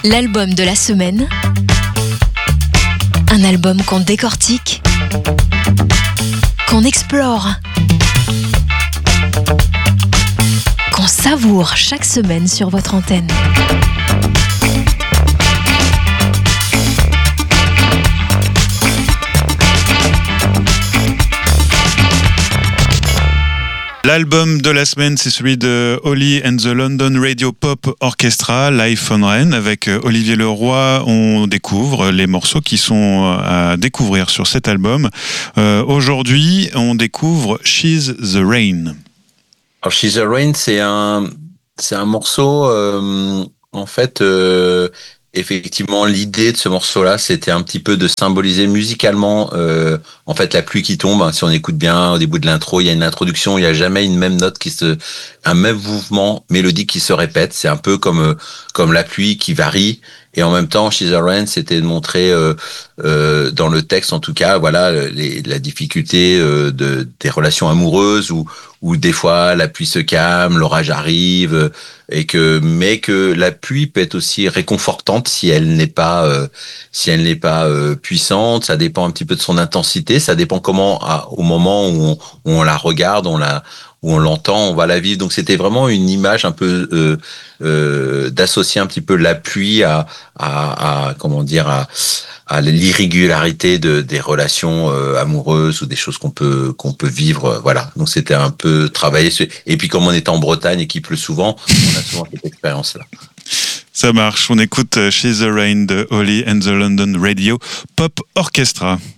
L'album de la semaine. Un album qu'on décortique, qu'on explore, qu'on savoure chaque semaine sur votre antenne. L'album de la semaine, c'est celui de Holly and the London Radio Pop Orchestra, Live on Rennes. Avec Olivier Leroy, on découvre les morceaux qui sont à découvrir sur cet album. Aujourd'hui, on découvre She's the Rain. Alors, She's the Rain, c'est un morceau, en fait, effectivement, l'idée de ce morceau-là, c'était un petit peu de symboliser musicalement, en fait, la pluie qui tombe. Si on écoute bien au début de l'intro, il y a une introduction, il n'y a jamais une même note un même mouvement mélodique qui se répète. C'est un peu comme la pluie qui varie. Et en même temps, She's the Rain, c'était de montrer, dans le texte, en tout cas, voilà, la difficulté des relations amoureuses où des fois la pluie se calme, l'orage arrive, mais que la pluie peut être aussi réconfortante si elle n'est pas puissante. Ça dépend un petit peu de son intensité. Ça dépend au moment où on la regarde, où on l'entend, on va la vivre. Donc c'était vraiment une image un peu d'associer un petit peu la pluie à l'irrégularité des relations amoureuses ou des choses qu'on peut vivre. Voilà. Donc c'était un peu travailler. Et puis comme on est en Bretagne et qu'il pleut souvent, on a souvent cette expérience-là. Ça marche. On écoute She's the Rain de Holly and the London Radio Pop Orchestra.